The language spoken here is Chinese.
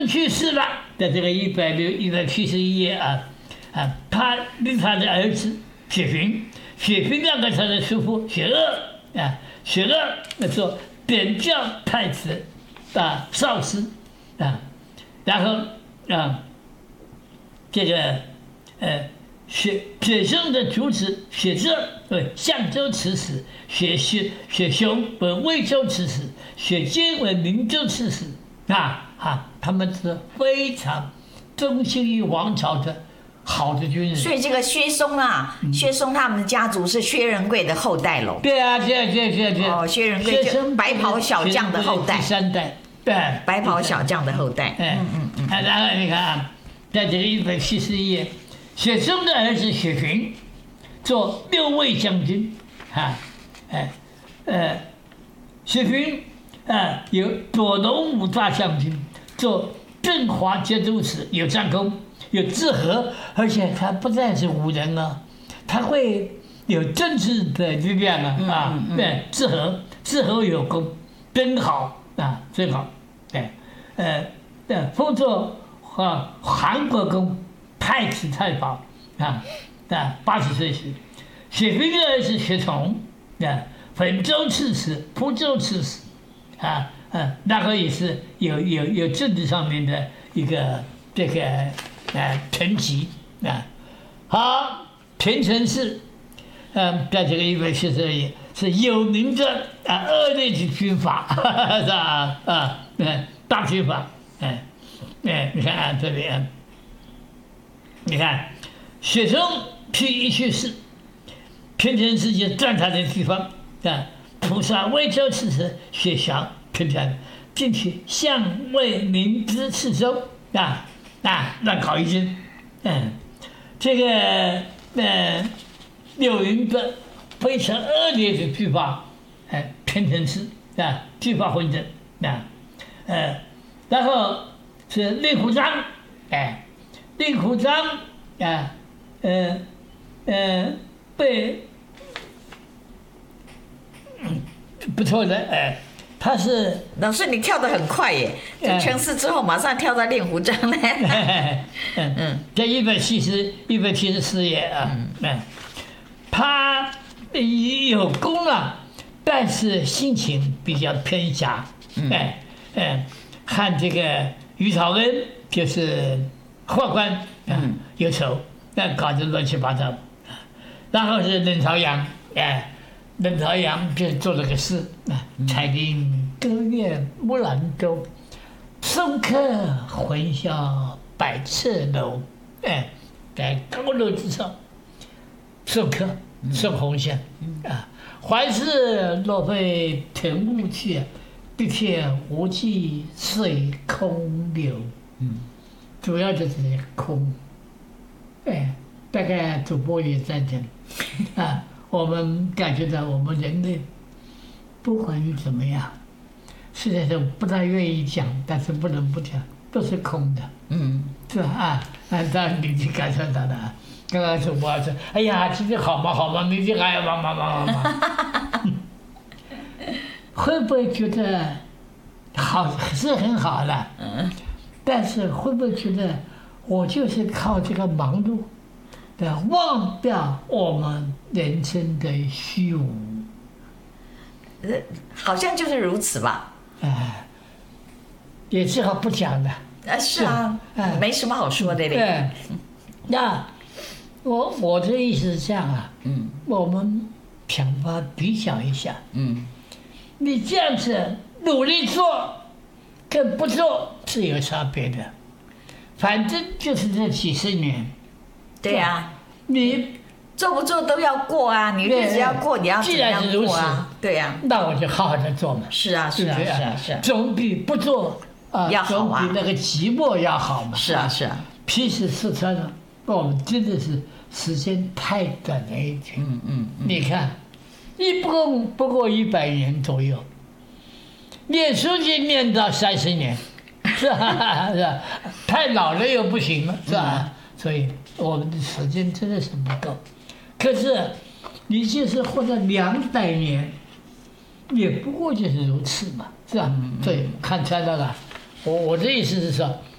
去世了，在这个171页他的儿子雪萍那个他的叔父雪鄂那说贬叫太子少师然后这个雪生的主子雪浙为相州刺史，雪雄为魏州刺史，雪经为明州刺史他们是非常忠心于王朝的好的军人。 所以这个薛松薛松他们的家族是薛仁贵的后代喽。 对啊，对。 哦，薛仁贵就白袍小将的后代， 第3代，对， 白袍小将的后代。 然后你看在这个171页，雪松的儿子雪萍做6卫将军雪萍有左龙武大将军，做镇华节度使，有战功，有治和，而且他不但是武人他会有政治的力量对，治和有功，真好真好，封作韩国公太子太保80岁时，雪萍的儿子雪从汾州刺史、蒲州刺史那个也是有政治上面的一个这个层级好，田承嗣在这个172页是有名的恶劣的军阀是吧大军阀你看这里你看雪松一去世，田承嗣就占他的地方菩萨魏州刺史雪祥平常进去相魏明知刺州乱搞一阵这个有一个非常恶劣的军阀田承嗣军阀混战然后是令狐章被不错的他是老师，你跳得很快耶！承嗣之后马上跳到令狐章来。 在174页他有功了，但是心情比较偏狭。和这个于朝恩就是宦官有仇，搞得乱七八糟。然后是冷朝阳就做了个事彩铃歌乐木兰舟，送客魂销百尺楼在高楼之上送客送红线还是若非腾雾去，地铁无际水空流主要就是空大概主播也赞成我们感觉到我们人类不管你怎么样，实在是不大愿意讲，但是不能不讲，都是空的，是吧当然你去感受到的刚刚主播说，哎呀，今天好吗？明天还要忙，会不会觉得好是很好的？但是会不会觉得我就是靠这个忙碌忘掉我们人生的虚无？ 好像就是如此吧。 也只好不讲了。 是啊，没什么好说的嘞。 对，那我的意思是这样我们想法比较一下。你这样子努力做，跟不做是有差别的。反正就是这几十年。 对呀， 你做不做都要过啊，你日子要过，你要怎样过啊？对呀， 那我就好好的做嘛。 是啊， 总比不做要好啊， 总比那个寂寞要好嘛。 是啊， 其实说穿了，我们真的是时间太短了一点。你看，不过100年左右，念书就念到30年，是吧？太老了又不行了，是吧？所以我们的时间真的是不够。可是你就是活到200年，也不过就是如此嘛，是吧？所以看出来了。我的意思是说，